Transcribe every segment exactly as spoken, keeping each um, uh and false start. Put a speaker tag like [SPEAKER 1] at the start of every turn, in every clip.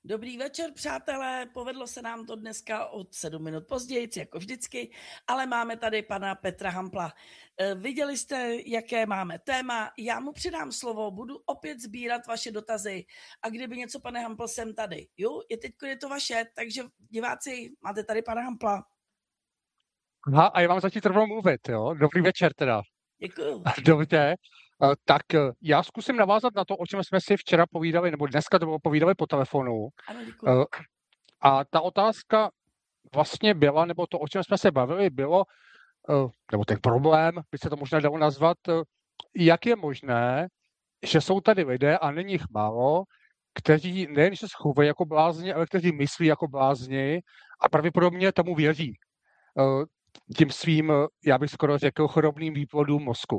[SPEAKER 1] Dobrý večer, přátelé. Povedlo se nám to dneska o sedm minut později, jako vždycky, ale máme tady pana Petra Hampla. E, viděli jste, jaké máme téma. Já mu přidám slovo, budu opět sbírat vaše dotazy a kdyby něco, pane Hampl, jsem tady. Jo, je teď je to vaše, takže diváci, máte tady pana Hampla.
[SPEAKER 2] Aha, a já vám začít rovnou mluvit, jo? Dobrý večer teda.
[SPEAKER 1] Děkuju.
[SPEAKER 2] Dobře. Tak já zkusím navázat na to, o čem jsme si včera povídali, nebo dneska to bylo povídali po telefonu.
[SPEAKER 1] Ano, děkuju.
[SPEAKER 2] A ta otázka vlastně byla, nebo to, o čem jsme se bavili, bylo, nebo ten problém, by se to možná dalo nazvat, jak je možné, že jsou tady lidé, a není jich málo, kteří nejen, že se chovají jako blázni, ale kteří myslí jako blázni a pravděpodobně tomu věří. Tím svým, já bych skoro řekl, chorobným výplodům mozku.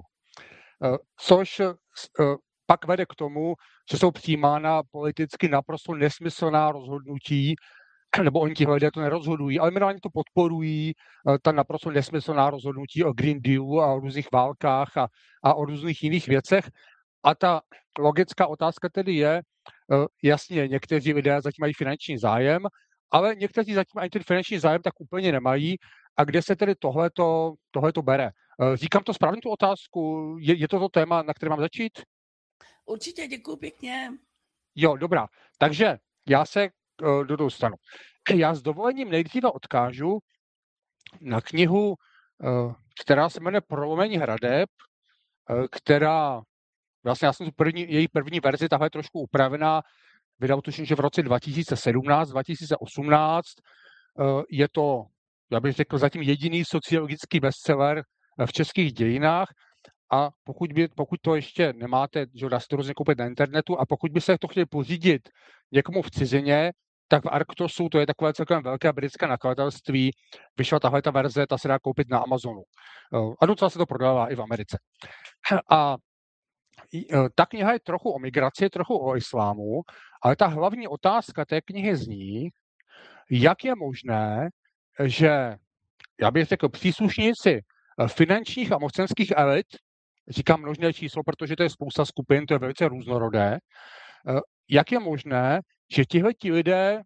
[SPEAKER 2] Což pak vede k tomu, že jsou přijímána politicky naprosto nesmyslná rozhodnutí, nebo oni ti lidé to nerozhodují, ale minimálně to podporují, ta naprosto nesmyslná rozhodnutí o Green Dealu a o různých válkách a, a o různých jiných věcech. A ta logická otázka tedy je, jasně, někteří lidé zatím mají finanční zájem, ale někteří zatím ani ten finanční zájem tak úplně nemají. A kde se tedy tohleto, tohleto bere? Říkám to správně tu otázku? Je, je to to téma, na které mám začít?
[SPEAKER 1] Určitě, děkuji pěkně.
[SPEAKER 2] Jo, dobrá. Takže já se uh, do toho stanu. Já s dovolením nejdříve odkážu na knihu, uh, která se jmenuje Prolomení hradeb, uh, která, vlastně já jsem tu první, její první verzi, tahle je trošku upravená, vydal tuším, že v roce dva tisíce sedmnáct, dva tisíce osmnáct. Uh, je to, já bych řekl, zatím jediný sociologický bestseller v českých dějinách. A pokud, by, pokud to ještě nemáte, že dá se to různě koupit na internetu, a pokud by se to chtěli pořídit někomu v cizině, tak v Arktosu, to je takové celkem velké britské nakladatelství, vyšla tahle ta verze, ta se dá koupit na Amazonu. A docela se to prodává i v Americe. A ta kniha je trochu o migraci, trochu o islámu, ale ta hlavní otázka té knihy zní, jak je možné, že, já bych řekl, příslušníci finančních a mocenských elit, říkám množné číslo, protože to je spousta skupin, to je velice různorodé, jak je možné, že tihleti lidé,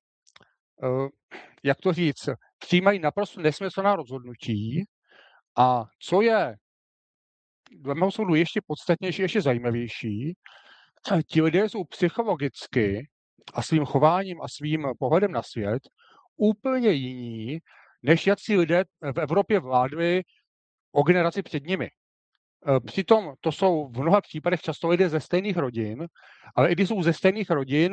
[SPEAKER 2] jak to říct, přijímají naprosto nesmyslná rozhodnutí a co je dle mého soudu ještě podstatnější, ještě zajímavější, ti lidé jsou psychologicky a svým chováním a svým pohledem na svět úplně jiní, než jací lidé v Evropě vládli o generaci před nimi. Přitom to jsou v mnoha případech často lidé ze stejných rodin, ale i když jsou ze stejných rodin,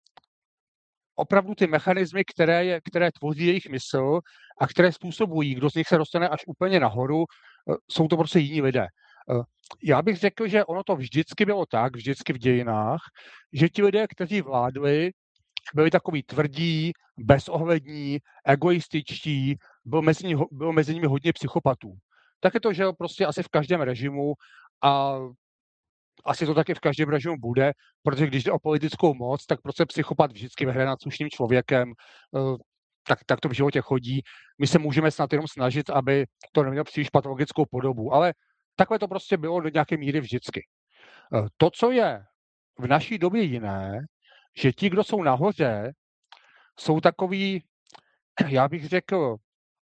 [SPEAKER 2] opravdu ty mechanismy, které, je, které tvoří jejich mysl a které způsobují, kdo z nich se dostane až úplně nahoru, jsou to prostě jiní lidé. Já bych řekl, že ono to vždycky bylo tak, vždycky v dějinách, že ti lidé, kteří vládli, byli takový tvrdí, bezohlední, egoističtí, bylo mezi, ní, bylo mezi nimi hodně psychopatů. Tak je to, že prostě asi v každém režimu a asi to taky v každém režimu bude, protože když jde o politickou moc, tak prostě psychopat vždycky vyhraje nad slušným člověkem, tak, tak to v životě chodí. My se můžeme snad jenom snažit, aby to nemělo příliš patologickou podobu, ale takhle to prostě bylo do nějaké míry vždycky. To, co je v naší době jiné, že ti, kdo jsou nahoře, jsou takový, já bych řekl,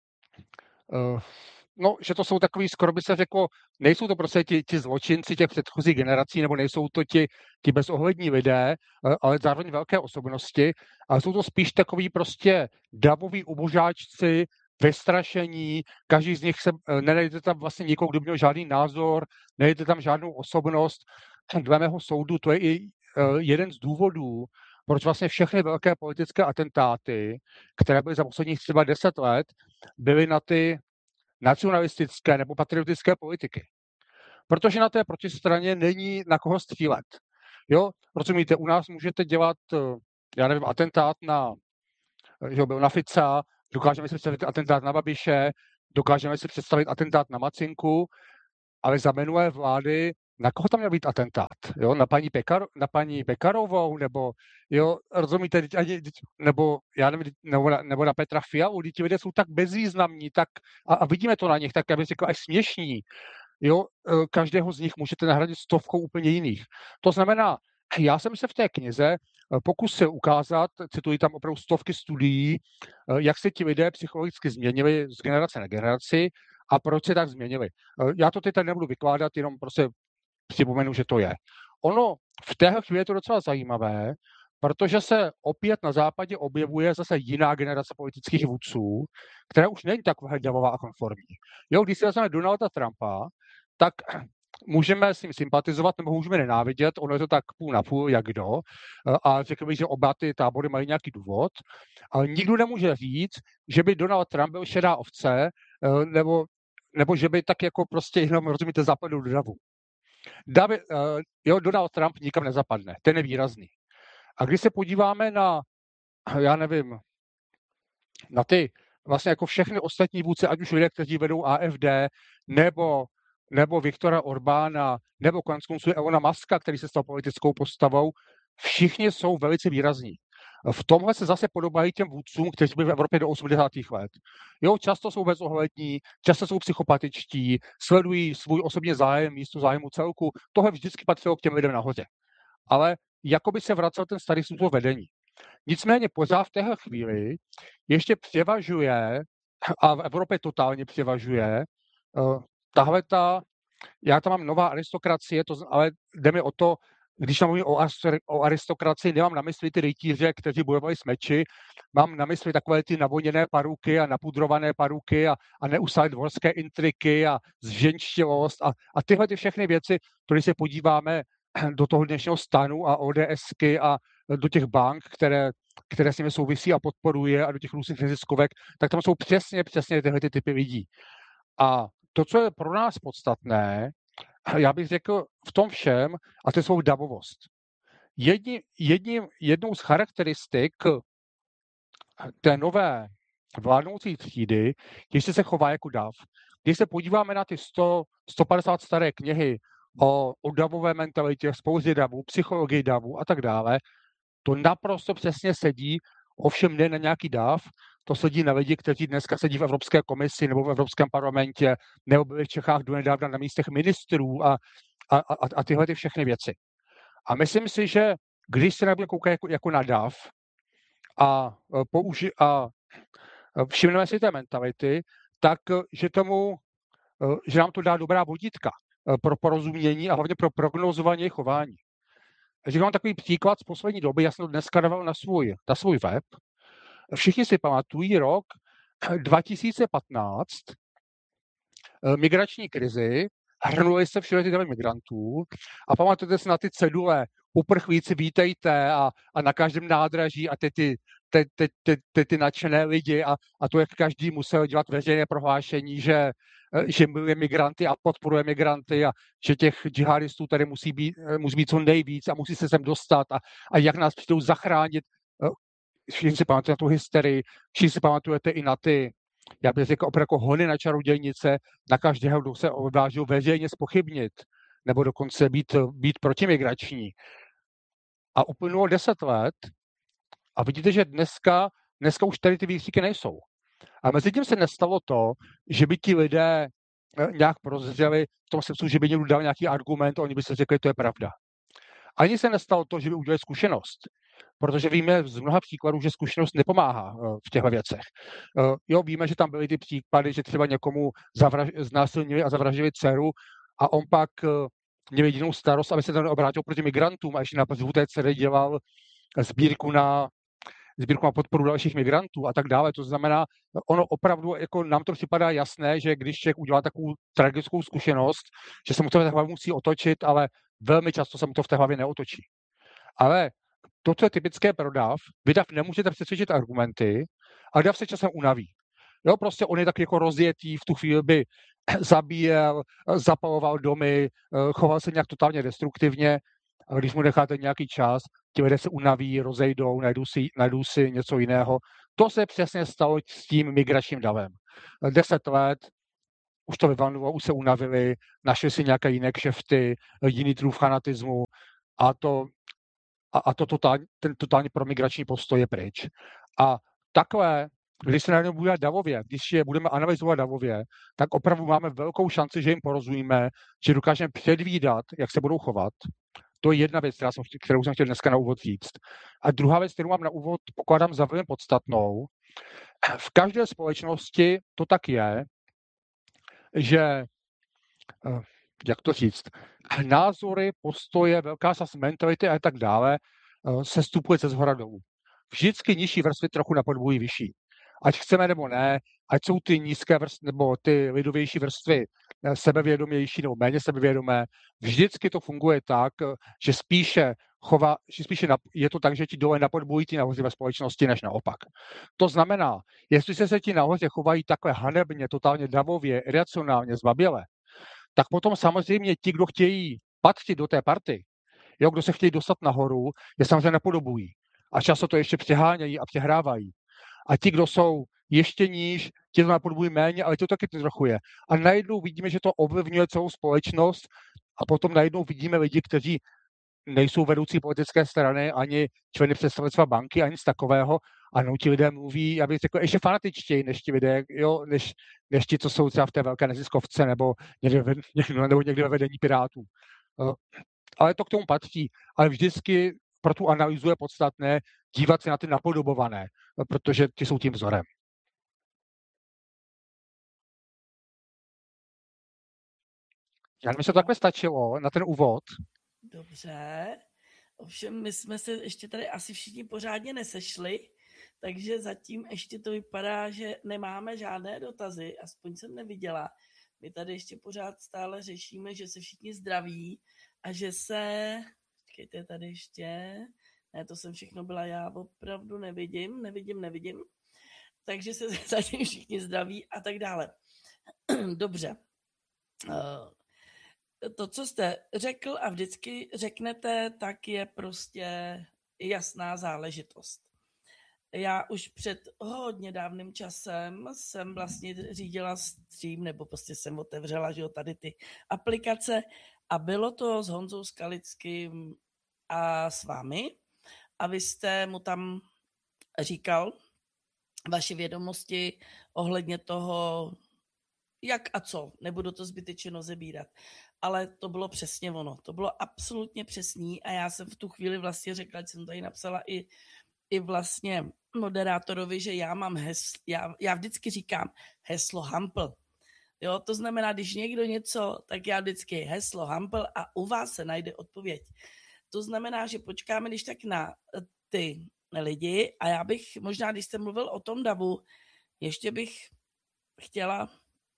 [SPEAKER 2] no, že to jsou takový, skoro by se řeklo, nejsou to prostě ti, ti zločinci těch předchozích generací, nebo nejsou to ti, ti bezohlední lidé, ale zároveň velké osobnosti, ale jsou to spíš takový prostě davoví ubožáčci, vystrašení, každý z nich se, nenajdete tam vlastně nikoho, kdo by měl žádný názor, nenajdete tam žádnou osobnost. Dle mého soudu to je i jeden z důvodů, proč vlastně všechny velké politické atentáty, které byly za posledních třeba deset let, byly na ty nacionalistické nebo patriotické politiky. Protože na té protistraně není na koho střílet. Jo, rozumíte, u nás můžete dělat, já nevím, atentát na, že byl na Fica, dokážeme si představit atentát na Babiše, dokážeme si představit atentát na Macinku, ale za minulé vlády, na koho tam měl být atentát? Jo, na paní, Pekar, na paní Pekarovou, nebo, jo, rozumíte, nebo, já nevím, nebo na, nebo na Petra Fialu, ti lidé jsou tak bezvýznamní, tak, a, a vidíme to na nich, tak já bych řekl až směšní. Jo, každého z nich můžete nahradit stovkou úplně jiných. To znamená, Já jsem se v té knize pokusil ukázat, cituji tam opravdu stovky studií, jak se ti lidé psychologicky změnili z generace na generaci a proč se tak změnili. Já to teď tady nebudu vykládat, jenom prostě připomenu, že to je. Ono v téhle chvíli je to docela zajímavé, protože se opět na západě objevuje zase jiná generace politických vůdců, která už není tak davová a konformní. Jo, když si vezmeme Donalda Trumpa, tak můžeme s ním sympatizovat nebo můžeme nenávidět, ono je to tak půl na půl, jak kdo, a řekl bych, že oba ty tábory mají nějaký důvod, ale nikdo nemůže říct, že by Donald Trump byl šedá ovce, nebo, nebo že by tak jako prostě jenom, rozumíte, zapadl do davu. David, uh, jo, Donald Trump nikam nezapadne, ten je výrazný. A když se podíváme na, já nevím, na ty vlastně jako všechny ostatní vůdce, ať už lidé, kteří vedou A F D, nebo, nebo Viktora Orbána, nebo konec konců Elona Muska, který se stal politickou postavou, všichni jsou velice výrazní. V tomhle se zase podobají těm vůdcům, kteří byli v Evropě do osmdesátých let. Jo, často jsou bezohlední, často jsou psychopatičtí, sledují svůj osobní zájem místo zájmu celku. Tohle vždycky patřilo k těm lidem nahoře. Ale jako by se vracel ten starý způsob vedení. Nicméně pořád v téhle chvíli ještě převažuje, a v Evropě totálně převažuje, uh, tahle ta, já tam mám nová aristokracie, to, ale jde mi o to, když mluvím o, o aristokracii, nemám na mysli ty rytíře, kteří bojovali s meči, mám na mysli takové ty navoněné paruky a napudrované paruky a, a neustále dvorské intriky a zženštilost a, a tyhle ty všechny věci, které se podíváme do toho dnešního stanu a ODSky a do těch bank, které, které s nimi souvisí a podporuje a do těch různých neziskovek, tak tam jsou přesně, přesně tyhle ty typy lidí. A to, co je pro nás podstatné, já bych řekl v tom všem, a to je svou davovost. Jedni, jedním, jednou z charakteristik té nové vládnoucí třídy, ještě se chová jako dav. Když se podíváme na ty sto, sto padesát staré knihy o, o davové mentalitě, spoustě davů, psychologii davů a tak dále, to naprosto přesně sedí, ovšem ne na nějaký dav, to sedí na lidi, kteří dneska sedí v Evropské komisi nebo v Evropském parlamentě, nebo byli v Čechách donedávna na místech ministrů a, a, a, a tyhle ty všechny věci. A myslím si, že když se na to kouká jako, jako na dav a, použi- a všimneme si té mentality, tak že, tomu, že nám to dá dobrá vodítka pro porozumění a hlavně pro prognozování chování. Takže mám takový příklad z poslední doby, já jsem to dneska dával na svůj, na svůj web. Všichni si pamatují rok dva tisíce patnáct, migrační krizi, hrnuli se všude ty davy migrantů a pamatujete si na ty cedule, uprchlíci vítejte a, a na každém nádraží a ty, ty, ty, ty, ty, ty, ty nadšené lidi a, a to, jak každý musel dělat veřejné prohlášení, že, že miluje migranty a podporuje migranty a že těch džihadistů tady musí být, musí být co nejvíc a musí se sem dostat a, a jak nás přijdou zachránit. Všichni si pamatujete na tu hysterii, všichni si pamatujete i na ty, já bych řekl, opravdu jako hony na čarodějnice, na každého, kdo se odvážil veřejně zpochybnit, nebo dokonce být, být protimigrační. A uplynulo deset let a vidíte, že dneska, dneska už tady ty výkřiky nejsou. A mezi tím se nestalo to, že by ti lidé nějak prozřeli v tom smyslu, že by někdo dal nějaký argument a oni by se řekli, to je pravda. Ani se nestalo to, že by udělali zkušenost. Protože víme z mnoha příkladů, že zkušenost nepomáhá v těchto věcech. Jo, víme, že tam byly ty případy, že třeba někomu zavraž, znásilnili a zavraždili dceru a on pak měl jedinou starost, aby se tam obrátil proti migrantům a ještě na pozvu té dcery dělal sbírku na, sbírku na podporu dalších migrantů a tak dále. To znamená, ono opravdu, jako nám to připadá jasné, že když člověk udělá takovou tragickou zkušenost, že se mu to v té hlavě musí otočit, ale velmi často se mu to v té hlavě neotočí. Ale to, co je typické pro dav, vy dav nemůžete přesvědčit argumenty, a dav se časem unaví. Jo, prostě on je tak jako rozjetý, v tu chvíli by zabíjel, zapaloval domy, choval se nějak totálně destruktivně, a když mu necháte nějaký čas, ti lidé se unaví, rozejdou, najdou si, najdou si něco jiného. To se přesně stalo s tím migračním davem. Deset let, už to vyvanovalo, už se unavili, našli si nějaké jiné kšefty, jiný druh fanatismu a to A, a to totál, ten totálně promigrační postoj je pryč. A takhle, když se najednou bude davově, když je budeme analyzovat davově, tak opravdu máme velkou šanci, že jim porozumíme, že dokážeme předvídat, jak se budou chovat To je jedna věc, která jsem, kterou jsem chtěl dneska na úvod říct. A druhá věc, kterou mám na úvod, pokládám za velmi podstatnou. V každé společnosti to tak je, že, jak to říct, názory, postoje, velká část mentality a tak dále se stupuje ze zhora dolů. Vždycky nižší vrstvy trochu napodobují vyšší. Ať chceme nebo ne, ať jsou ty nízké vrstvy nebo ty lidovější vrstvy sebevědomější nebo méně sebevědomé, vždycky to funguje tak, že spíše chová, že spíše je to tak, že ti dole napodobují ti nahoře ve společnosti, než naopak. To znamená, jestli se ti nahoře chovají takhle hanebně, totálně davově, iracionálně, zbaběle, tak potom samozřejmě ti, kdo chtějí patřit do té party, jo, kdo se chtějí dostat nahoru, je samozřejmě napodobují. A často to ještě přehánějí a přehrávají. A ti, kdo jsou ještě níž, ti to napodobují méně, ale to taky trochu je. A najednou vidíme, že to ovlivňuje celou společnost a potom najednou vidíme lidi, kteří nejsou vedoucí politické strany, ani členy představenstva banky, ani nic takového. A no, ti lidé mluví, já bych řekl, ještě fanatičtěji, než ti lidé, jo, než, než ti, co jsou třeba v té velké neziskovce nebo někde, nebo někde ve vedení Pirátů. Ale to k tomu patří. Ale vždycky pro tu analýzu je podstatné dívat se na ty napodobované, protože ty jsou tím vzorem. Já mi se to takhle stačilo na ten úvod.
[SPEAKER 1] Dobře. Ovšem my jsme se ještě tady asi všichni pořádně nesešli, takže zatím ještě to vypadá, že nemáme žádné dotazy, aspoň jsem neviděla. My tady ještě pořád stále řešíme, že se všichni zdraví a že se... Počkejte tady ještě... Ne, to jsem všechno byla já, opravdu nevidím, nevidím, nevidím. Takže se zatím všichni zdraví a tak dále. Dobře. To, co jste řekl a vždycky řeknete, tak je prostě jasná záležitost. Já už před hodně dávným časem jsem vlastně řídila stream, nebo prostě jsem otevřela, že jo, tady ty aplikace a bylo to s Honzou Skalickým a s vámi a vy jste mu tam říkal vaše vědomosti ohledně toho, jak a co, nebudu to zbytečně rozebírat, ale to bylo přesně ono, to bylo absolutně přesný a já jsem v tu chvíli vlastně řekla, že jsem tady napsala i, i vlastně moderátorovi, že já mám heslo, já, já vždycky říkám heslo Hampl. Jo, to znamená, když někdo něco, tak já vždycky heslo Hampl a u vás se najde odpověď. To znamená, že počkáme když tak na ty lidi a já bych, možná když jste mluvil o tom davu, ještě bych chtěla,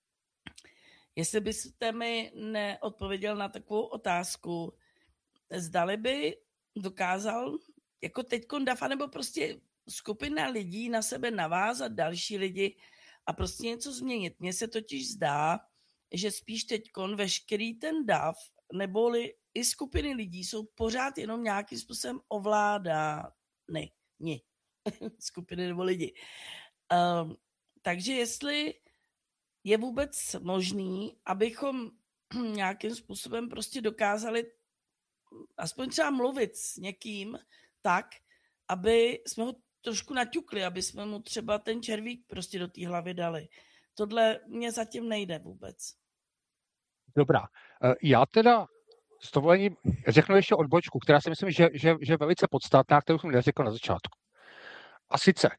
[SPEAKER 1] jestli byste mi neodpověděl na takovou otázku, zdali by dokázal jako teďkon dav, nebo prostě skupina lidí na sebe navázat další lidi a prostě něco změnit. Mně se totiž zdá, že spíš teďkon veškerý ten dav, neboli i skupiny lidí jsou pořád jenom nějakým způsobem ovládány. Ni. Skupiny nebo lidi. Um, takže jestli je vůbec možný, abychom nějakým způsobem prostě dokázali aspoň třeba mluvit s někým tak, aby jsme ho trošku naťukli, aby jsme mu třeba ten červík prostě do té hlavy dali. Tohle mě zatím nejde vůbec.
[SPEAKER 2] Dobrá. Já teda s dovolením řeknu ještě odbočku, která si myslím, že, že, že je velice podstatná, kterou jsem neřekl na začátku. A sice,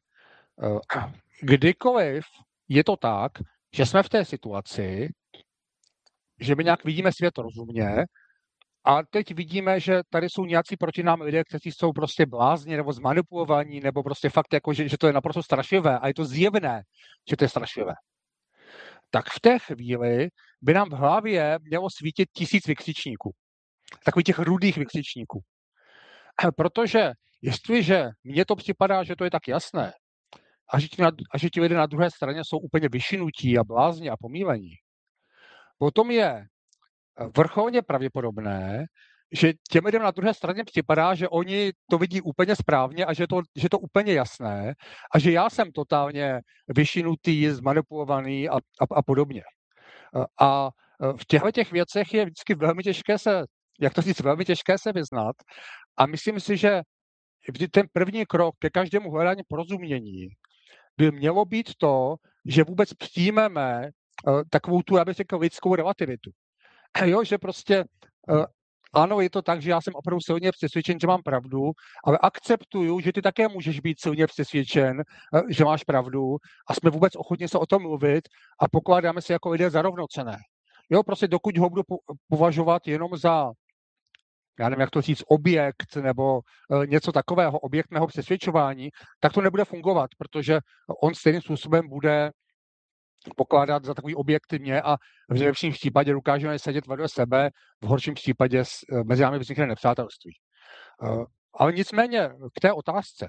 [SPEAKER 2] kdykoliv je to tak, že jsme v té situaci, že my nějak vidíme svět rozumně a teď vidíme, že tady jsou nějací proti nám lidé, kteří jsou prostě blázni nebo zmanipulovaní, nebo prostě fakt jako, že, že to je naprosto strašlivé a je to zjevné, že to je strašlivé. Tak v té chvíli by nám v hlavě mělo svítit tisíc vykřičníků. Takových těch rudých vykřičníků. Protože jestliže mně to připadá, že to je tak jasné, a že ti, na, a že ti lidé na druhé straně jsou úplně vyšinutí a blázni a pomílení, potom je vrcholně pravděpodobné, že těm lidem na druhé straně připadá, že oni to vidí úplně správně a že to, že to úplně jasné a že já jsem totálně vyšinutý, zmanipulovaný a, a, a podobně. A v těchto těch věcech je vždycky velmi těžké se, jak to říct, velmi těžké se vyznat a myslím si, že ten první krok ke každému hledání porozumění by mělo být to, že vůbec přijmeme uh, takovou tu, já bych řekl, lidskou relativitu. Jo, že prostě uh, ano, je to tak, že já jsem opravdu silně přesvědčen, že mám pravdu, ale akceptuju, že ty také můžeš být silně přesvědčen, že máš pravdu a jsme vůbec ochotni se o tom mluvit a pokládáme se jako lidé za rovnocenné. Jo, prostě dokud ho budu považovat jenom za, já nevím, jak to říct, objekt nebo něco takového, objekt mého přesvědčování, tak to nebude fungovat, protože on stejným způsobem bude pokládat za takový objekt mě a v nejlepším případě dokážeme sedět vedle sebe, v horším případě mezi námi vznikne nepřátelství. Ale nicméně k té otázce.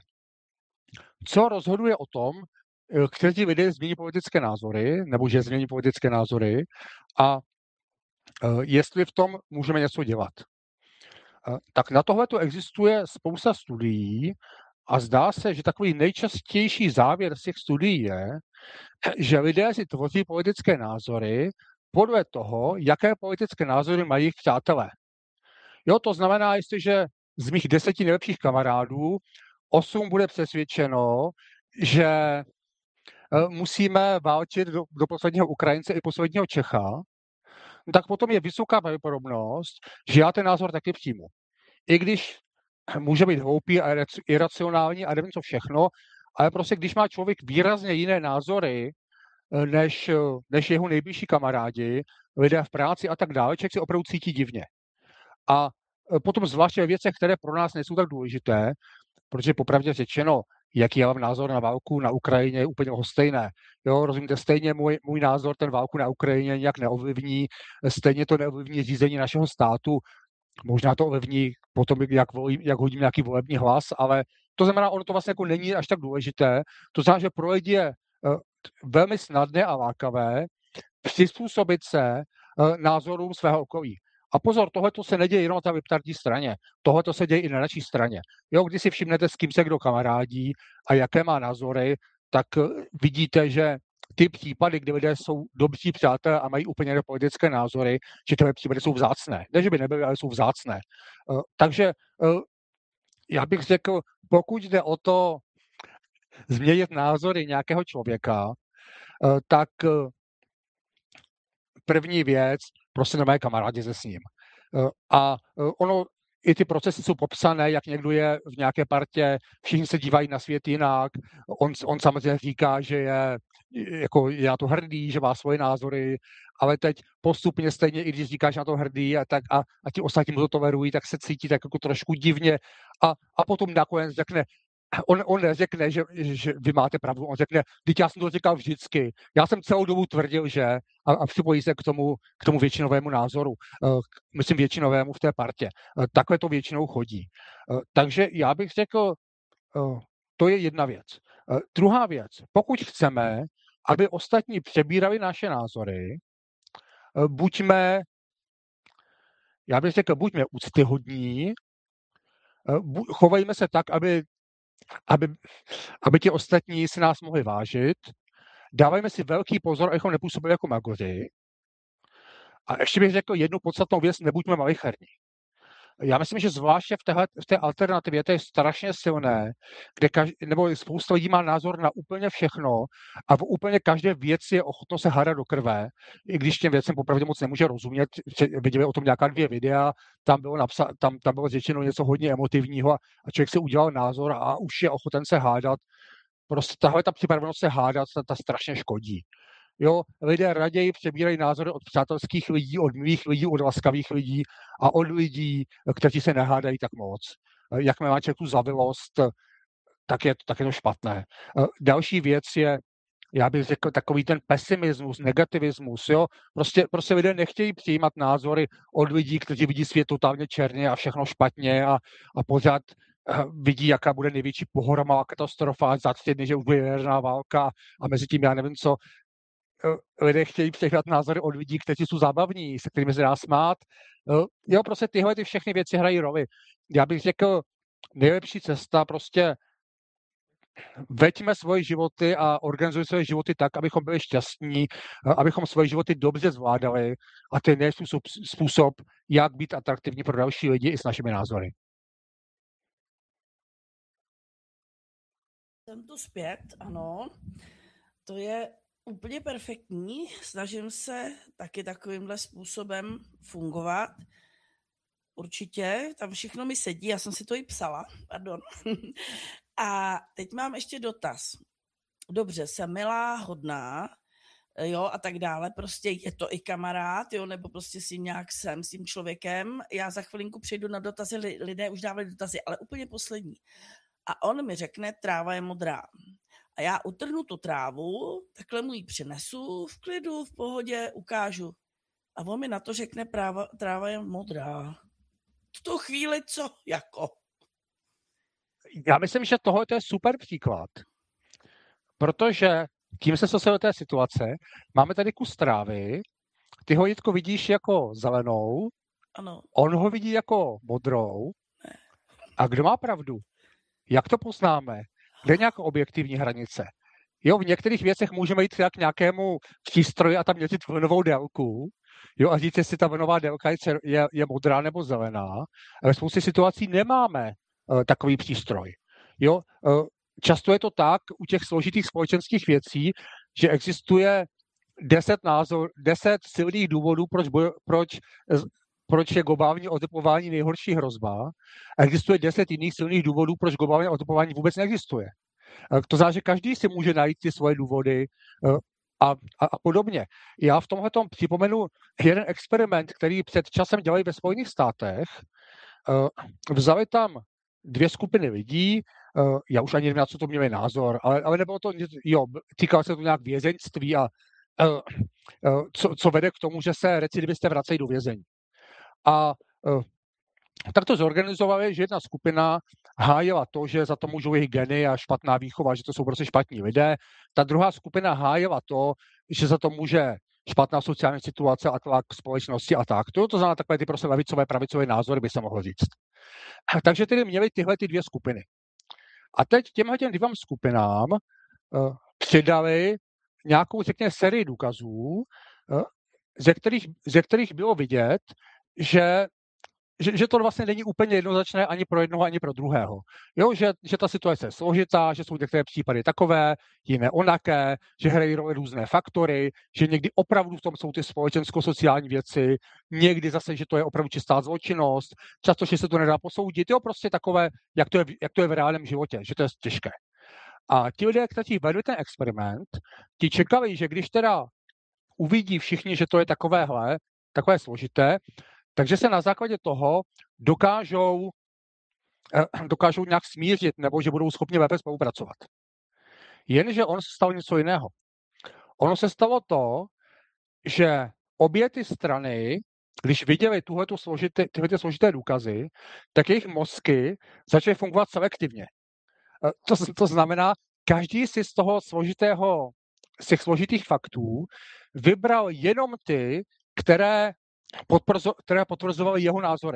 [SPEAKER 2] Co rozhoduje o tom, kteří lidé změní politické názory, nebo že změní politické názory a jestli v tom můžeme něco dělat. Tak na tohle tu existuje spousta studií a zdá se, že takový nejčastější závěr z těch studií je, že lidé si tvoří politické názory podle toho, jaké politické názory mají jejich přátelé. Jo, to znamená, jestliže z mých deseti nejlepších kamarádů osm bude přesvědčeno, že musíme válčit do, do posledního Ukrajince i posledního Čecha, tak potom je vysoká pravděpodobnost, že já ten názor taky přijmu. I když může být hloupý a iracionální a nevím co všechno, ale prostě když má člověk výrazně jiné názory než, než jeho nejbližší kamarádi, lidé v práci a tak dále, člověk se opravdu cítí divně. A potom zvláště ve věcech, které pro nás nejsou tak důležité, protože popravdě řečeno, jaký já mám názor na válku na Ukrajině, je úplně stejné. Jo, rozumíte, stejně můj, můj názor ten válku na Ukrajině nějak neovlivní, stejně to neovlivní řízení našeho státu, možná to ovlivní potom, jak, volím, jak hodím nějaký volební hlas, ale to znamená, ono to vlastně jako není až tak důležité. To znamená, že pro lidi je uh, velmi snadné a lákavé přizpůsobit se uh, názorům svého okolí. A pozor, tohle se neděje jenom na té vyptardní straně. Tohle se děje i na naší straně. Jo, když si všimnete, s kým se kdo kamarádí a jaké má názory, tak vidíte, že ty případy, kdy lidé jsou dobří přátelé a mají úplně politické názory, že tyhle případy jsou vzácné. Ne, že by nebyly, ale jsou vzácné. Takže já bych řekl, pokud jde o to změnit názory nějakého člověka, tak první věc, prostě nemá kamarádi se s ním. A ono, i ty procesy jsou popsané, jak někdo je v nějaké partě, všichni se dívají na svět jinak, on, on samozřejmě říká, že je, jako je na to hrdý, že má svoje názory, ale teď postupně stejně, i když říkáš na to hrdý a, tak, a, a ti ostatní mu to tolerují, tak se cítí tak jako trošku divně a, a potom nakonec řekne, On, on neřekne, že, že vy máte pravdu, on řekne, teď já jsem to říkal vždycky, já jsem celou dobu tvrdil, že a, a připojí se k tomu, k tomu většinovému názoru, k, myslím většinovému v té partě. Takhle to většinou chodí. Takže já bych řekl, to je jedna věc. Druhá věc, pokud chceme, aby ostatní přebírali naše názory, buďme, já bych řekl, buďme úctyhodní, chovejme se tak, aby Aby, aby ti ostatní si nás mohli vážit. Dávajme si velký pozor, abychom nepůsobili jako magoři. A ještě bych řekl jednu podstatnou věc, nebuďme malicherní. Já myslím, že zvláště v, téhle, v té alternativě to je strašně silné, kde každý, nebo spousta lidí má názor na úplně všechno a v úplně každé věci je ochotno se hádat do krve, i když těm věcem popravdě moc nemůže rozumět. Viděli o tom nějaká dvě videa, tam bylo, napsa, tam, tam bylo řečeno něco hodně emotivního a, a člověk si udělal názor a už je ochoten se hádat. Prostě tahle ta připravenost se hádat, ta, ta strašně škodí. Jo, lidé raději přebírají názory od přátelských lidí, od milých lidí, od laskavých lidí a od lidí, kteří se nehádají tak moc. Jak má člověk tu zavilost, tak je, tak je to špatné. Další věc je, já bych řekl, takový ten pesimismus, negativismus. Jo? Prostě, prostě lidé nechtějí přijímat názory od lidí, kteří vidí svět totálně černě a všechno špatně a, a pořád vidí, jaká bude největší pohromová katastrofa, za tři dny, že už bude jaderná válka a mezi tím já nevím co. Lidé chtějí přehnat názory od lidí, kteří jsou zábavní, se kterými se dá smát. Jo, prostě tyhle ty všechny věci hrají roli. Já bych řekl, nejlepší cesta prostě veďme svoje životy a organizujeme svoje životy tak, abychom byli šťastní, abychom svoje životy dobře zvládali a to je nejlepší způsob, jak být atraktivní pro další lidi i s našimi názory.
[SPEAKER 1] Jsem tu zpět, ano. To je úplně perfektní. Snažím se taky takovýmhle způsobem fungovat. Určitě, tam všechno mi sedí, já jsem si to i psala, pardon. A teď mám ještě dotaz. Dobře, jsem milá, hodná, jo, a tak dále, prostě je to i kamarád, jo, nebo prostě si nějak jsem s tím člověkem. Já za chvilinku přejdu na dotazy, lidé už dávali dotazy, ale úplně poslední. A on mi řekne, tráva je modrá. A já utrhnu tu trávu, takhle mu ji přinesu, v klidu, v pohodě, ukážu. A on mi na to řekne, práva, tráva je modrá. V tu chvíli co? Jako?
[SPEAKER 2] Já myslím, že tohle je super příklad, protože tím se dostal do té situace, máme tady kus trávy, ty ho, Jitko, vidíš jako zelenou,
[SPEAKER 1] ano.
[SPEAKER 2] On ho vidí jako modrou.
[SPEAKER 1] Ne.
[SPEAKER 2] A kdo má pravdu? Jak to poznáme? Kde je nějaká objektivní hranice? Jo, v některých věcech můžeme jít k nějakému přístroji a tam měřit vlnovou délku, jo, a říct, jestli ta vlnová délka je, je, je modrá nebo zelená. A ve spoustě situací nemáme uh, takový přístroj. Jo, uh, často je to tak u těch složitých společenských věcí, že existuje deset názor, deset silných důvodů, proč, boj, proč, proč je globální oteplování nejhorší hrozba, a existuje deset jiných silných důvodů, proč globální oteplování vůbec neexistuje. To znamená, že každý si může najít ty svoje důvody a, a, a podobně. Já v tomhletom připomenu jeden experiment, který před časem dělají ve Spojených státech. Vzali tam dvě skupiny lidí, já už ani nevím, na co to měli názor, ale, ale nebylo to, jo, týkalo se to nějak vězeňství a co, co vede k tomu, že se recidivisté vracejí do vězení. A tak to zorganizovali, že jedna skupina hájila to, že za to můžou jejich geny a špatná výchova, že to jsou prostě špatní lidé. Ta druhá skupina hájila to, že za to může špatná sociální situace a tlak společnosti a tak. To, to znamená takové ty prostě levicové, pravicové názory, by se mohlo říct. Takže tedy měli tyhle ty dvě skupiny. A teď těmhle těm dvěma skupinám uh, přidali nějakou, řekněme, sérii důkazů, uh, ze kterých, ze kterých bylo vidět, že Že, že to vlastně není úplně jednoznačné ani pro jednoho, ani pro druhého. Jo, že, že ta situace je složitá, že jsou některé případy takové, jiné onaké, že hrají roli různé faktory, že někdy opravdu v tom jsou ty společensko-sociální věci, někdy zase, že to je opravdu čistá zločinnost, často, že se to nedá posoudit, jo, prostě takové, jak to je, jak to je v reálném životě, že to je těžké. A ti lidé, kteří vedli ten experiment, ti čekali, že když teda uvidí všichni, že to je takovéhle, takové složité, takže se na základě toho dokážou, dokážou nějak smířit nebo že budou schopni lépe spolupracovat. Jenže on se stalo něco jiného. Ono se stalo to, že obě ty strany, když viděli tuhletu složité, tyhle složité důkazy, tak jejich mozky začaly fungovat selektivně. To, to znamená, každý si z toho složitého, z těch složitých faktů vybral jenom ty, které Potvrzo, které potvrzovaly jeho názory.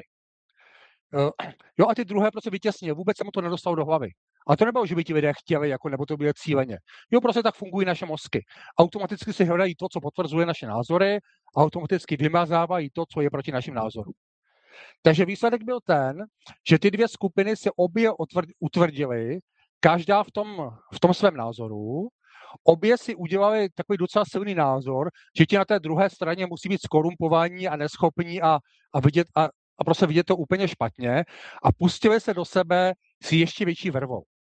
[SPEAKER 2] Uh, jo, a ty druhé prostě vytěsnil, vůbec se mu to nedostalo do hlavy. A to nebylo, že by ti lidé chtěli, jako, nebo to bylo cíleně. Jo, prostě tak fungují naše mozky. Automaticky si hledají to, co potvrzuje naše názory, a automaticky vymazávají to, co je proti našim názorům. Takže výsledek byl ten, že ty dvě skupiny se obě utvrdily, každá v tom, v tom svém názoru. Obě si udělali takový docela silný názor, že ti na té druhé straně musí být skorumpovaní a neschopní a, a, vidět, a, a prostě vidět to úplně špatně a pustili se do sebe s ještě větší vervou.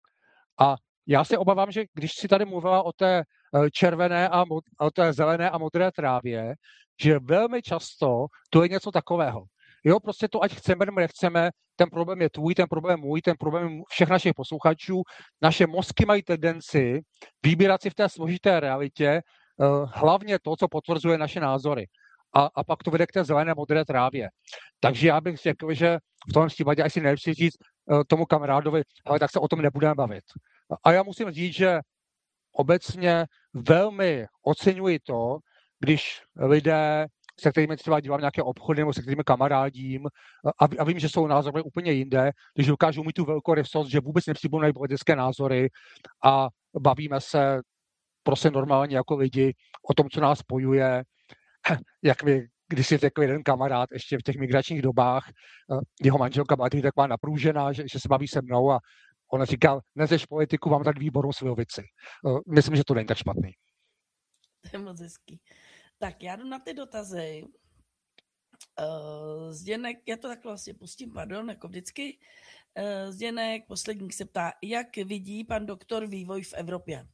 [SPEAKER 2] A já se obávám, že když si tady mluvila o té červené a mod, o té zelené a modré trávě, že velmi často to je něco takového. Jo, prostě to, ať chceme nebo nechceme, ten problém je tvůj, ten problém je můj, ten problém je všech našich posluchačů. Naše mozky mají tendenci vybírat si v té složité realitě uh, hlavně to, co potvrzuje naše názory. A, a pak to vede k té zelené modré trávě. Takže já bych řekl, že v tom případě asi nejlepší říct uh, tomu kamarádovi, ale tak se o tom nebudeme bavit. A já musím říct, že obecně velmi oceňuji to, když lidé, se kterými třeba dělám nějaké obchody nebo se kterými kamarádím a, a vím, že jsou názory úplně jinde, když dokážou mít tu velkorysost, že vůbec nepřipomínají politické názory a bavíme se prostě normálně jako lidi o tom, co nás spojuje, jak mi když si řekl jeden kamarád ještě v těch migračních dobách, jeho manželka byla taková napružená, že, že se baví se mnou a ona říkal, neřeš politiku, mám tak výbornou slivovici. Myslím, že to není tak špatný.
[SPEAKER 1] To je moc hezký. Tak já jdu na ty dotazy. Uh, Zděnek, já to takhle vlastně pustím, pardon, jako vždycky. Uh, Zděnek, posledník se ptá, jak vidí pan doktor vývoj v Evropě?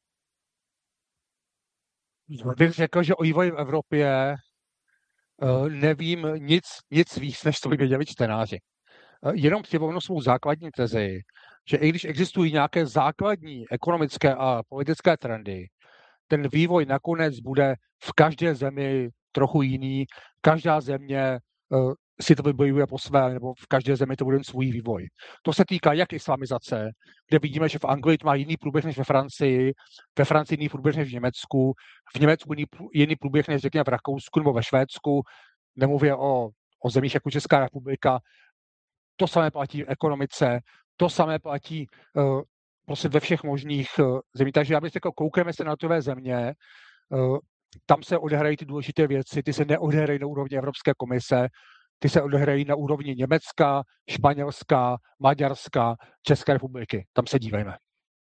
[SPEAKER 2] Já bych řekl, že o vývoji v Evropě uh, nevím nic, nic víc, než to by věděli čtenáři. Uh, jenom připomenu svou základní tezi, že i když existují nějaké základní ekonomické a politické trendy, ten vývoj nakonec bude v každé zemi trochu jiný. Každá země uh, si to vybojuje po své, nebo v každé zemi to bude svůj vývoj. To se týká jak islamizace, kde vidíme, že v Anglii to má jiný průběh než ve Francii, ve Francii jiný průběh než v Německu, v Německu jiný, jiný průběh než řekněme v Rakousku nebo ve Švédsku, nemluvě o, o zemích jako Česká republika. To samé platí v ekonomice, to samé platí uh, prostě ve všech možných uh, zemích. Takže já bych řekl, koukneme se na tové země, uh, tam se odehrají ty důležité věci, ty se neodehrají na úrovni Evropské komise, ty se odehrají na úrovni Německa, Španělska, Maďarska, České republiky. Tam se dívejme.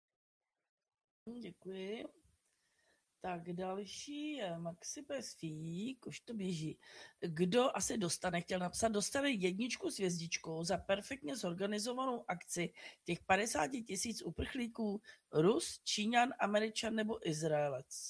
[SPEAKER 1] Děkuji. Tak další je Maxi Pesfík, už to běží. Kdo asi dostane, chtěl napsat, dostane jedničku s hvězdičkou za perfektně zorganizovanou akci těch padesát tisíc uprchlíků, Rus, Číňan, Američan nebo Izraelec?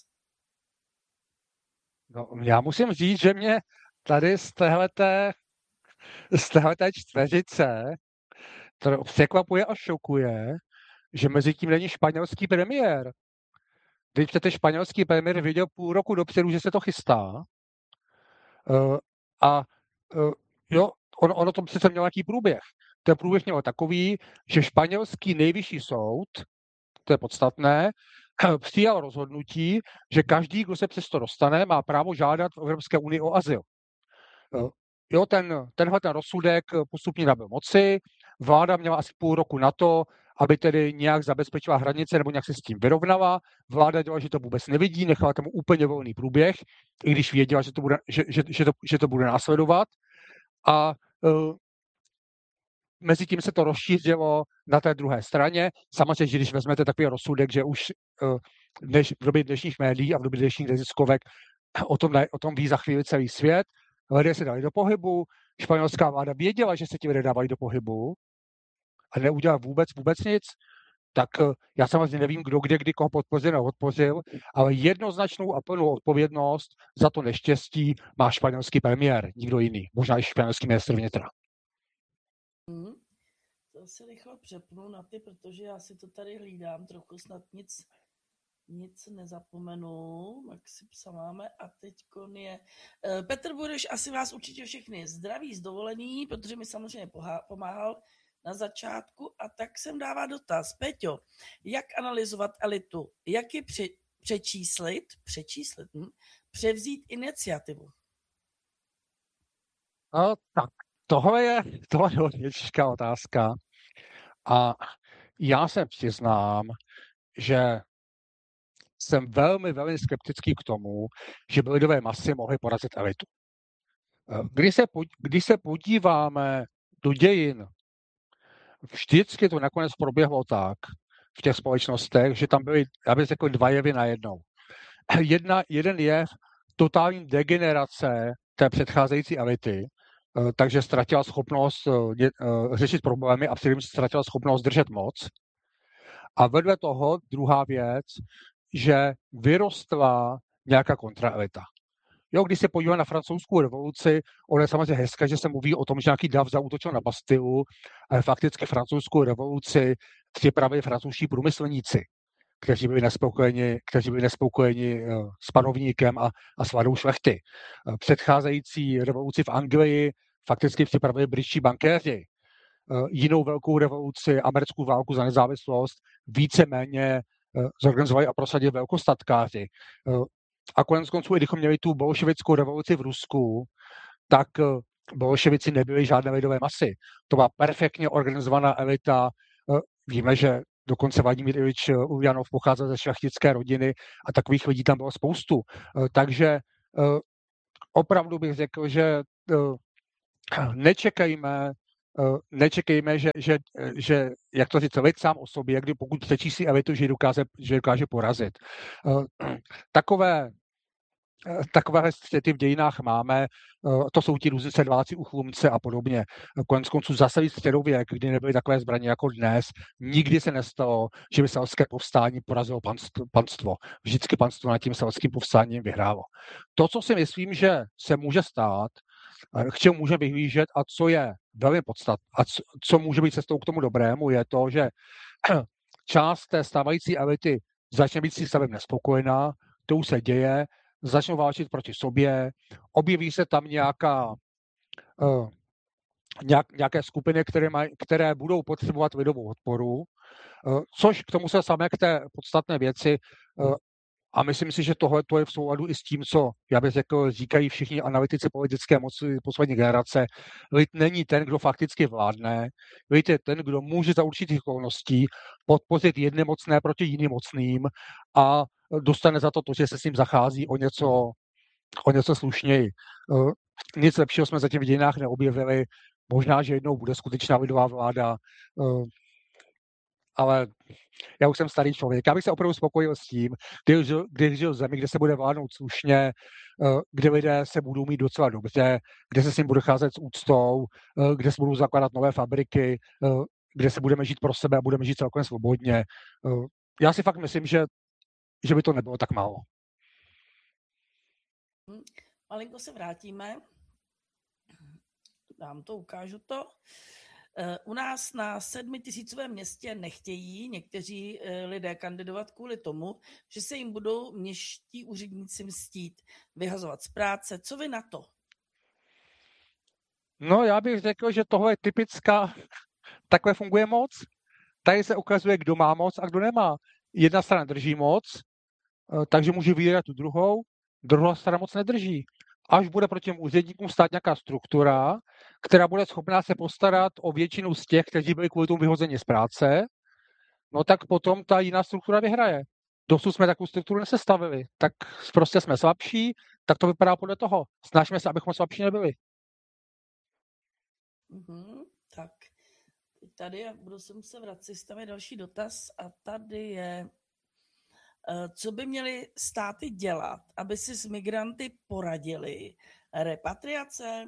[SPEAKER 2] No, já musím říct, že mě tady z téhleté, z téhleté čtveřice to překvapuje a šokuje, že mezi tím není španělský premiér. Když ten španělský premiér věděl půl roku dopředu, že se to chystá. Uh, a uh, jo, on, ono to přece měl nějaký průběh. Ten průběh měl takový, že španělský nejvyšší soud, to je podstatné, přijal rozhodnutí, že každý, kdo se přesto dostane, má právo žádat v Evropské unii o azyl. Uh, jo, ten, tenhle ten rozsudek postupně nabyl moci, vláda měla asi půl roku na to, aby tedy nějak zabezpečila hranice nebo nějak se s tím vyrovnala. Vláda dělala, že to vůbec nevidí, nechala tomu úplně volný průběh, i když věděla, že to bude, že, že, že to, že to bude následovat. A uh, mezi tím se to rozšířilo na té druhé straně. Samozřejmě, že když vezmete takový rozsudek, že už uh, dneš, v době dnešních médií a v době dnešních neziskovek o tom, o tom ví za chvíli celý svět, lidé se dali do pohybu, španělská vláda věděla, že se ti lidé dávají do pohybu a neudělala vůbec, vůbec nic, tak já samozřejmě nevím, kdo kde, kdy koho podpořil nebo odpořil, ale jednoznačnou a plnou odpovědnost za to neštěstí má španělský premiér, nikdo jiný, možná i španělský ministr vnitra.
[SPEAKER 1] Hmm. To se rychle přepnu na ty, protože já si to tady hlídám, trochu snad nic, nic nezapomenu. Maxi psa máme a teďkon je... Petr Bureš asi vás určitě všechny zdraví z dovolení, protože mi samozřejmě pomáhal na začátku a tak jsem dává dotaz. Peťo, jak analyzovat elitu? Jak ji pře- přečíslit, přečíslit, hm? převzít iniciativu?
[SPEAKER 2] No, tak tohle je, tohle je těžká otázka a já se přiznám, že jsem velmi, velmi skeptický k tomu, že by lidové masy mohly porazit elitu. Když se, když se podíváme do dějin, vždycky to nakonec proběhlo tak v těch společnostech, že tam byly, já bych řekl, dva jevy najednou. Jedna, jeden jev totální degenerace té předcházející elity, takže ztratila schopnost řešit problémy a předtím ztratila schopnost držet moc. A vedle toho druhá věc, že vyrostla nějaká kontraelita. Jo, když se podíváme na francouzskou revoluci, ono je samozřejmě hezké, že se mluví o tom, že nějaký dav zaútočil na Bastilu, ale fakticky francouzskou revoluci připravili francouzští průmyslníci, kteří byli nespokojeni, kteří byli nespokojeni s panovníkem a, a s vládou šlechty. Předcházející revoluci v Anglii fakticky připravili britští bankéři. Jinou velkou revoluci, americkou válku za nezávislost, víceméně zorganizovali a prosadili velkostatkáři. A konec konců, i kdybychom měli tu bolševickou revoluci v Rusku, tak bolševici nebyli žádné lidové masy. To byla perfektně organizovaná elita. Víme, že dokonce Vladimír Ilič Uljanov pocházel ze šlechtické rodiny a takových lidí tam bylo spoustu. Takže opravdu bych řekl, že nečekejme, nečekejme, že, že, že jak to říct, lid sám o sobě, kdy pokud přečíslí elitu, že dokáže, že dokáže porazit. Takové takové střety v dějinách máme, to jsou ti různí sedláci u Chlumce a podobně. Konec konců za celý středověk, kdy nebyly takové zbraně jako dnes, nikdy se nestalo, že by selské povstání porazilo panstvo. Vždycky panstvo nad tím selským povstáním vyhrálo. To, co si myslím, že se může stát, k čemu může vyhlížet a co je velmi podstatné a co, co může být cestou k tomu dobrému, je to, že část té stávající elity začne být si stavem nespokojená, to už se děje, začnou válčit proti sobě, objeví se tam nějaká, uh, nějak, nějaké skupiny, které, maj, které budou potřebovat lidovou odporu, uh, což k tomu se samé k té podstatné věci uh, a myslím si, že tohle je v souladu i s tím, co, já bych řekl, říkají všichni analytici politické moci poslední generace. Lid není ten, kdo fakticky vládne, lid je ten, kdo může za určitých okolností podpořit jedné mocné proti jiným mocným a dostane za to to, že se s ním zachází o něco, o něco slušněji. Nic lepšího jsme zatím v dějinách neobjevili. Možná, že jednou bude skutečná lidová vláda, ale já už jsem starý člověk. Já bych se opravdu spokojil s tím, když žil, když žil v zemi, kde se bude vládnout slušně, kde lidé se budou mít docela dobře, kde se s ním bude cházet s úctou, kde se budou zakládat nové fabriky, kde se budeme žít pro sebe a budeme žít celkem svobodně. Já si fakt myslím, že, že by to nebylo tak málo.
[SPEAKER 1] Malinko se vrátíme. Dám to, ukážu to. U nás na sedmitisícovém městě nechtějí někteří lidé kandidovat kvůli tomu, že se jim budou městští úředníci mstít, vyhazovat z práce. Co vy na to?
[SPEAKER 2] No, já bych řekl, že tohle je typická, takhle funguje moc. Tady se ukazuje, kdo má moc a kdo nemá. Jedna strana drží moc, takže může vyjírat tu druhou, druhá strana moc nedrží. Až bude proti těm úředníkům stát nějaká struktura, která bude schopná se postarat o většinu z těch, kteří byli kvůli tomu vyhozeni z práce, no tak potom ta jiná struktura vyhraje. Dosud jsme takovou strukturu nesestavili, tak prostě jsme slabší, tak to vypadá podle toho. Snažíme se, abychom slabší nebyli.
[SPEAKER 1] Mm-hmm, tak, tady budu se muset vracet, tam je další dotaz a tady je, co by měly státy dělat, aby si s migranty poradili? Repatriace?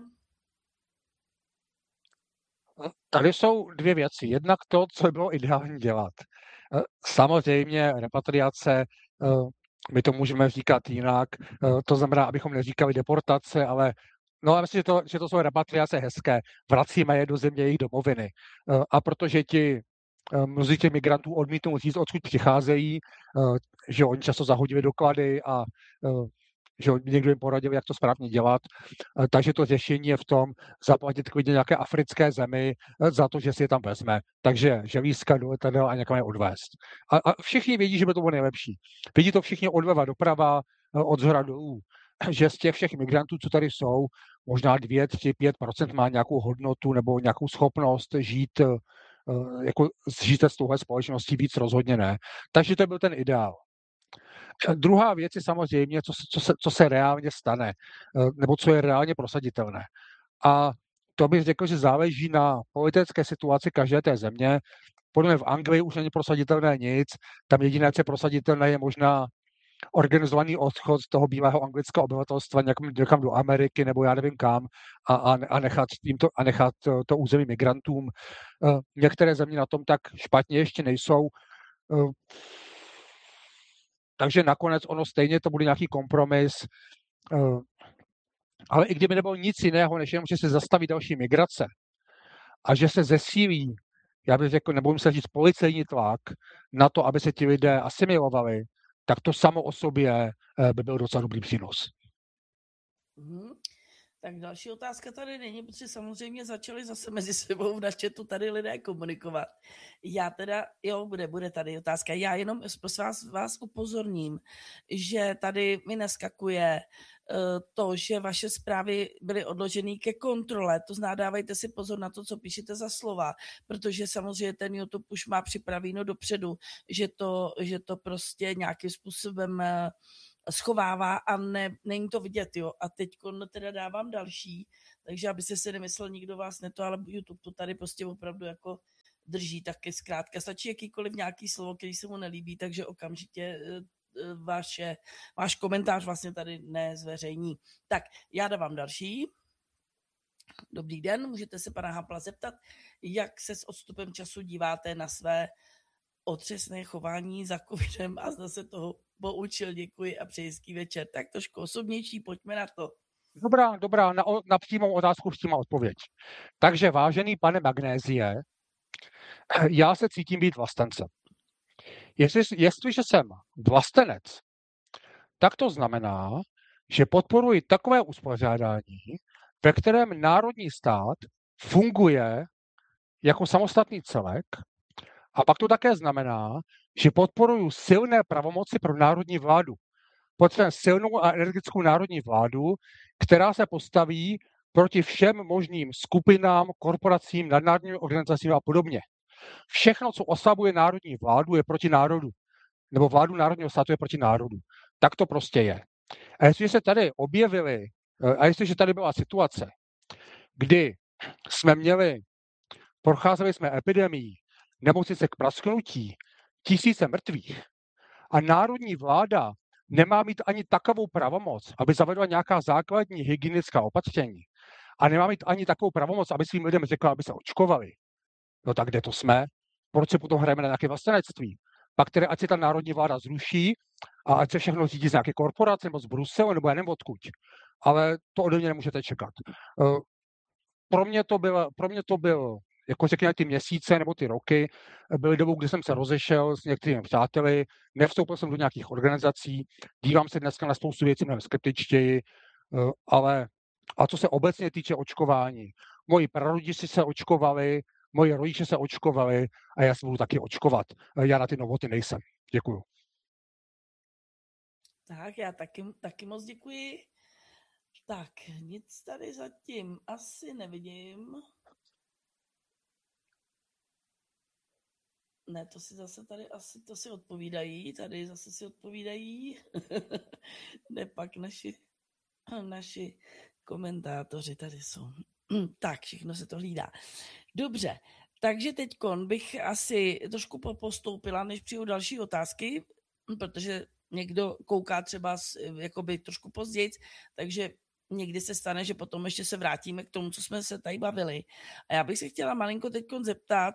[SPEAKER 2] Tady jsou dvě věci. Jednak to, co by bylo ideální dělat. Samozřejmě repatriace, my to můžeme říkat jinak, to znamená, abychom neříkali deportace, ale no, já myslím, že to, že to jsou repatriace hezké. Vracíme je do země jejich domoviny. A protože ti mnozí těch migrantů odmítnou říct, odkud přicházejí, že oni často zahodili doklady a že někdo jim poradil, jak to správně dělat. Takže to řešení je v tom zaplatit klidně nějaké africké zemi za to, že si je tam vezme. Takže želízka do letadel a někam je odvést. A, a všichni vědí, že by to bylo nejlepší. Vidí to všichni odleva doprava, od zhora dolů. Že z těch všech migrantů, co tady jsou, možná dvě, tři, pět procent má nějakou hodnotu nebo nějakou schopnost žít jako žít s touhle společností, víc rozhodně ne. Takže to byl ten ideál. Druhá věc je samozřejmě, co se, co, se, co se reálně stane, nebo co je reálně prosaditelné. A to bych řekl, že záleží na politické situaci každé té země. Podle mě v Anglii už není prosaditelné nic, tam jediné, co je prosaditelné, je možná organizovaný odchod z toho bílého anglického obyvatelstva někam, někam do Ameriky nebo já nevím kam a, a, a nechat, to, a nechat to, to území migrantům. Některé země na tom tak špatně ještě nejsou. Takže nakonec ono stejně to bude nějaký kompromis. Ale i kdyby nebylo nic jiného, než jenom, že se zastaví další migrace a že se zesílí, já bych řekl, nebudem se říct, policejní tlak na to, aby se ti lidé asimilovali, tak to samo o sobě by byl docela dobrý přínos.
[SPEAKER 1] Mm-hmm. Tak další otázka tady není, protože samozřejmě začali zase mezi sebou na chatu tady lidé komunikovat. Já teda, jo, bude, bude tady otázka. Já jenom prosím vás, vás upozorním, že tady mi neskakuje uh, to, že vaše zprávy byly odloženy ke kontrole. To znamená, dávejte si pozor na to, co píšete za slova, protože samozřejmě ten YouTube už má připravěno dopředu, že to, že to prostě nějakým způsobem uh, schovává a ne, není to vidět, jo. A teď teda dávám další, takže abyste si nemyslel, nikdo vás ne to, ale YouTube to tady prostě opravdu jako drží taky zkrátka. Stačí jakýkoliv nějaký slovo, který se mu nelíbí, takže okamžitě vaše, váš komentář vlastně tady nezveřejní. Tak, já dávám další. Dobrý den, můžete se pana Hampla zeptat, jak se s odstupem času díváte na své otřesné chování za covidem a zda se toho poučil. Děkuji a přeji hezký večer. Tak trošku osobnější, pojďme na to.
[SPEAKER 2] Dobrá, dobrá, na, na přímou otázku přímá odpověď. Takže, vážený pane Magnézie, já se cítím být vlastencem. Jestli, jestliže jsem vlastenec, tak to znamená, že podporuji takové uspořádání, ve kterém národní stát funguje jako samostatný celek, a pak to také znamená, že podporuji silné pravomoci pro národní vládu. Potřebujeme silnou a energickou národní vládu, která se postaví proti všem možným skupinám, korporacím, nadnárodním organizacím a podobně. Všechno, co oslabuje národní vládu, je proti národu. Nebo vládu národního státu je proti národu. Tak to prostě je. A jestliže se tady objevily, a jestliže tady byla situace, kdy jsme měli, procházeli jsme epidemií, nemocnice k prasknutí, tisíce mrtvých, a národní vláda nemá mít ani takovou pravomoc, aby zavedla nějaká základní hygienická opatření, a nemá mít ani takovou pravomoc, aby svým lidem řekla, aby se očkovali. No tak kde to jsme? Proč se potom hrajeme na nějaké vlastenectví? Pak tedy ať se ta národní vláda zruší a ať se všechno řídí z nějaké korporace nebo z Bruselu nebo já nevím odkud. Ale to ode mě nemůžete čekat. Pro mě to byl, pro mě to byl jako řekněme ty měsíce nebo ty roky, byly dobou, kdy jsem se rozešel s některými přáteli, nevstoupil jsem do nějakých organizací, dívám se dneska na spoustu věcí mnohem skeptičtěji, ale a co se obecně týče očkování, moji prarodiči se očkovali, moji rodiče se očkovali a já se budu taky očkovat. Já na ty novoty nejsem. Děkuju.
[SPEAKER 1] Tak, já taky, taky moc děkuji. Tak, nic tady zatím asi nevidím. Ne, to si zase tady asi, to si odpovídají, tady zase si odpovídají. Ne, pak naši, naši komentátoři tady jsou. Tak, všechno se to hlídá. Dobře, takže teďkon bych asi trošku postoupila, než přijdu další otázky, protože někdo kouká třeba jakoby trošku později, takže někdy se stane, že potom ještě se vrátíme k tomu, co jsme se tady bavili. A já bych se chtěla malinko teďkon zeptat,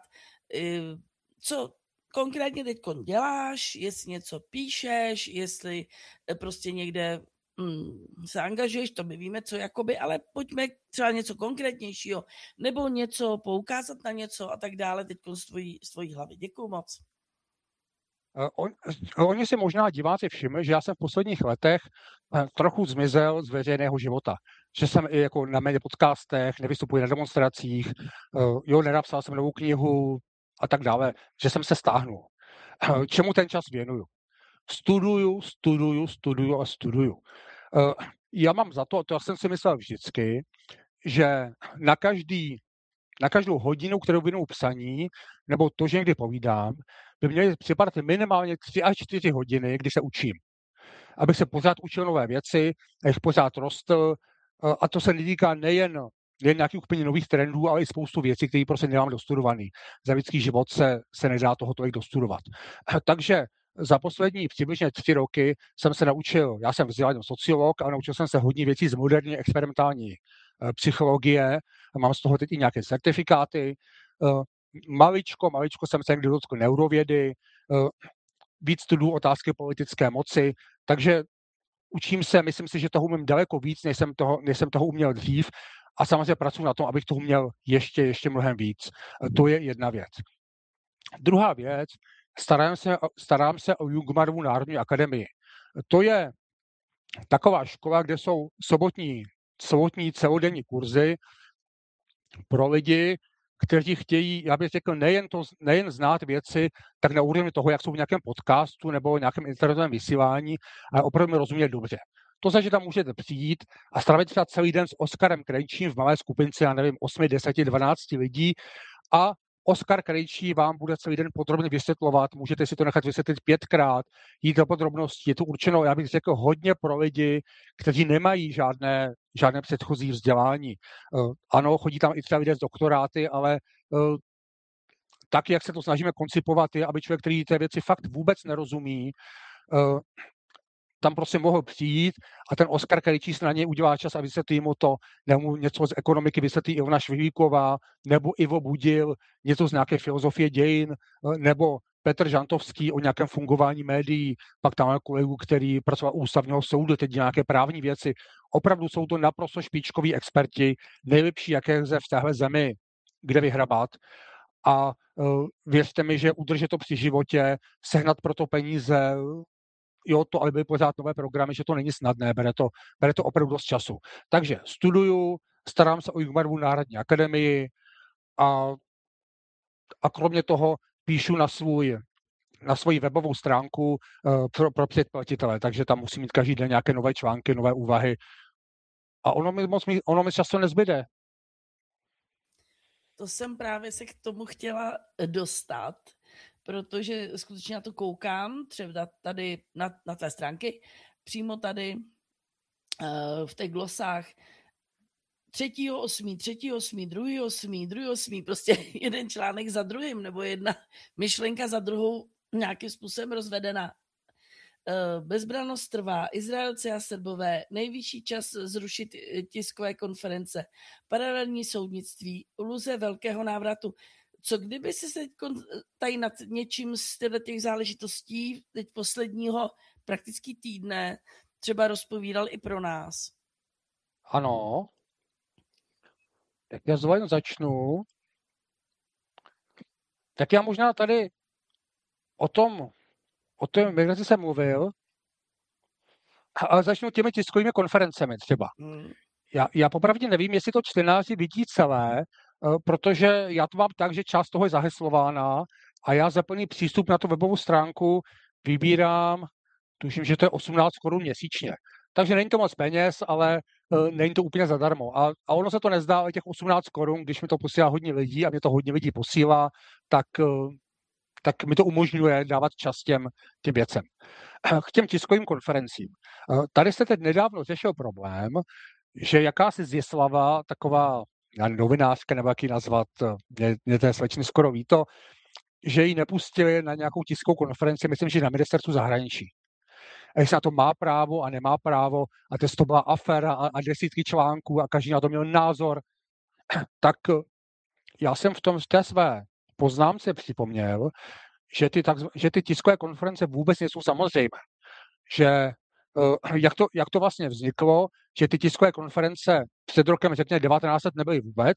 [SPEAKER 1] co konkrétně teďkon děláš, jestli něco píšeš, jestli prostě někde hmm, se angažuješ, to my víme, co jakoby, ale pojďme třeba něco konkrétnějšího, nebo něco, poukázat na něco a tak dále teďkon z tvojí, z tvojí hlavy. Děkuju moc.
[SPEAKER 2] On, oni si možná diváci všimli, že já jsem v posledních letech trochu zmizel z veřejného života. Že jsem i jako na méně podcastech, nevystupuji na demonstracích, jo, nenapsal jsem novou knihu a tak dále, že jsem se stáhnul. Čemu ten čas věnuju? Studuju, studuju, studuju a studuju. Já mám za to, to jsem si myslel vždycky, že na každý Na každou hodinu, kterou věnuju psaní, nebo to, že někdy povídám, by měly připadat minimálně tři až čtyři hodiny, kdy se učím. Abych se pořád učil nové věci, abych pořád rostl. A to se netýká nejen, nejen nějakých úplně nových trendů, ale i spoustu věcí, které prostě nemám dostudovaný. Za lidský život se, se nedá toho tolik dostudovat. Takže za poslední přibližně tři roky jsem se naučil, já jsem vzdělaný sociolog, ale naučil jsem se hodně věcí z moderní experimentální psychologie, mám z toho teď i nějaké certifikáty. Maličko, maličko jsem se někdy dotkl neurovědy, víc studuju otázky politické moci, takže učím se, myslím si, že toho umím daleko víc, než jsem toho, než jsem toho uměl dřív, a samozřejmě pracuji na tom, abych toho uměl ještě, ještě mnohem víc. To je jedna věc. Druhá věc, starám se, starám se o Jungmannovu národní akademii. To je taková škola, kde jsou sobotní, sobotní celodenní kurzy pro lidi, kteří chtějí, já bych řekl, nejen, to, nejen znát věci, tak na úrovni toho, jak jsou v nějakém podcastu nebo nějakém internetovém vysílání, ale opravdu rozumět dobře. To znamená, že tam můžete přijít a strávit třeba celý den s Oskarem Krejčím v malé skupince, já nevím, osm, deset, dvanáct lidí, a Oskar Krejčí vám bude celý den podrobně vysvětlovat, můžete si to nechat vysvětlit pětkrát, jít do podrobností. Je to určeno, já bych řekl, hodně pro lidi, kteří nemají žádné, žádné předchozí vzdělání. Uh, ano, chodí tam i třeba lidé z doktoráty, ale uh, tak, jak se to snažíme koncipovat, je, aby člověk, který té věci fakt vůbec nerozumí, uh, tam prostě mohl přijít a ten Oskar Krejčí na něj udělá čas a vysvětlí mu to, nebo něco z ekonomiky vysvětlí Ivona Švihlíková, nebo Ivo Budil, něco z nějaké filozofie dějin, nebo Petr Žantovský o nějakém fungování médií, pak tam máme kolegu, který pracoval u ústavního soudu, teď nějaké právní věci. Opravdu jsou to naprosto špičkoví experti, nejlepší, jaké lze v téhle zemi kde vyhrabat. A uh, věřte mi, že udržet to při životě, sehnat pro to peníze, jo, to, aby byly pořád nové programy, že to není snadné, bere to, bere to opravdu dost času. Takže studuju, starám se o Jugmarovu národní akademii a, a kromě toho píšu na svůj na svoji webovou stránku uh, pro, pro předplatitele, takže tam musím mít každý den nějaké nové články, nové úvahy. A ono mi moc ono mi často nezbyde.
[SPEAKER 1] To jsem právě se k tomu chtěla dostat, protože skutečně na to koukám, třeba tady na, na té stránky, přímo tady uh, v těch glosách třetího osmý, třetího osmý, druhý osmý, druhý osmý, prostě jeden článek za druhým, nebo jedna myšlenka za druhou nějakým způsobem rozvedena. Bezbrannost trvá, Izraelci a Srbové, nejvyšší čas zrušit tiskové konference, paralelní soudnictví, iluze velkého návratu. Co kdyby si se tady nad něčím z těch záležitostí teď posledního prakticky týdne třeba rozpovídal i pro nás?
[SPEAKER 2] Ano. Tak já znovu začnu. Tak já možná tady o tom, o té migraci jsem mluvil, ale začnu těmi tiskovými konferencemi třeba. Hmm. Já, já popravdě nevím, jestli to čtenáři vidí celé, protože já to mám tak, že část toho je zaheslována a já za plný přístup na tu webovou stránku vybírám, tuším, že to je osmnáct korun měsíčně. Takže není to moc peněz, ale uh, není to úplně zadarmo. A, a ono se to nezdá, ale těch osmnáct korun, když mi to posílá hodně lidí a mě to hodně lidí posílá, tak, uh, tak mi to umožňuje dávat čas těm, těm věcem. K těm tiskovým konferencím. Uh, tady se teď nedávno řešil problém, že jakási Zjeslava, taková novinářka, nebo jak ji nazvat, mě, mě té slečny skoro ví to, že ji nepustili na nějakou tiskovou konferenci, myslím, že na ministerstvu zahraničí. A jestli na to má právo a nemá právo, a to byla aféra a, a desítky článků a každý na to měl názor, tak já jsem v tom v té své poznámce připomněl, že ty, tak, že ty tiskové konference vůbec nejsou samozřejmé. Že jak to, jak to vlastně vzniklo, že ty tiskové konference před rokem, řekněme devatenáct set, nebyly vůbec.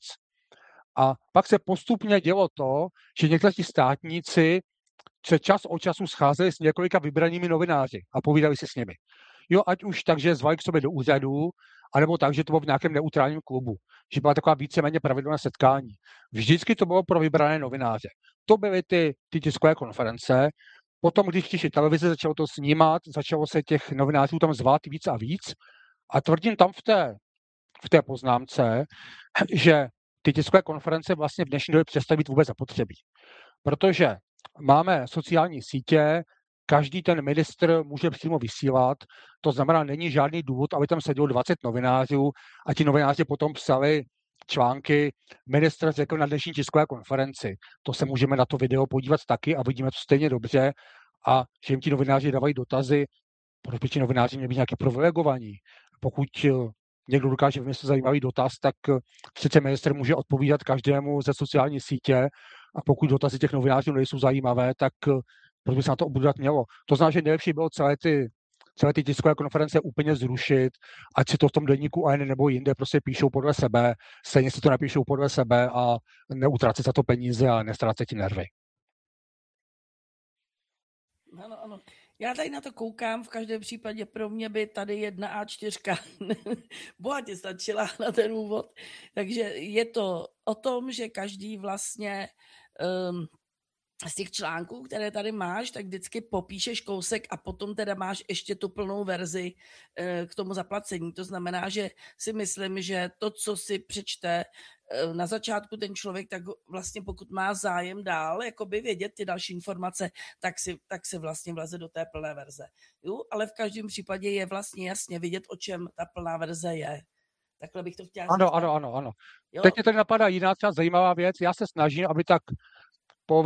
[SPEAKER 2] A pak se postupně dělo to, že někteří státníci se čas od času scházeli s několika vybranými novináři a povídali si s nimi. Jo, ať už tak, že zvali k sobě do úřadu, anebo tak, že to bylo v nějakém neutrálním klubu. Že byla taková víceméně pravidelná setkání. Vždycky to bylo pro vybrané novináře. To byly ty, ty tiskové konference. Potom, když přišly televize, začalo to snímat, začalo se těch novinářů tam zvát víc a víc. A tvrdím tam v té, v té poznámce, že ty tiskové konference vlastně v dnešní době přestaly být vůbec zapotřebí. Protože máme sociální sítě, každý ten ministr může přímo vysílat, to znamená, není žádný důvod, aby tam sedělo dvacet novinářů a ti novináři potom psali články, ministr řekl na dnešní tiskové konferenci. To se můžeme na to video podívat taky a vidíme to stejně dobře a že jim ti novináři dávají dotazy, proč by ti novináři měli být nějaký privilegovaní. Pokud někdo dokáže vymyslet zajímavý dotaz, tak přece ministr může odpovídat každému ze sociální sítě a pokud dotazy těch novinářů nejsou zajímavé, tak proč by se na to obudat mělo. To znamená, že nejlepší bylo celé ty, celé ty tiskové konference úplně zrušit, ať si to v tom deníku A N nebo jinde prostě píšou podle sebe, stejně si to napíšou podle sebe a neutracet za to peníze a nestrácet ti nervy.
[SPEAKER 1] Ano, ano. Já tady na to koukám, v každém případě pro mě by tady jedna á čtyři bohatě stačila na ten úvod. Takže je to o tom, že každý vlastně um, z těch článků, které tady máš, tak vždycky popíšeš kousek a potom teda máš ještě tu plnou verzi uh, k tomu zaplacení. To znamená, že si myslím, že to, co si přečte uh, na začátku ten člověk, tak vlastně pokud má zájem dál jakoby vědět ty další informace, tak si, tak si vlastně vleze do té plné verze. Jo? Ale v každém případě je vlastně jasně vidět, o čem ta plná verze je. Takhle bych to chtěla
[SPEAKER 2] Ano, ano, ano, ano. Jo? Teď mě tady napadá jiná třeba zajímavá věc. Já se snažím, aby tak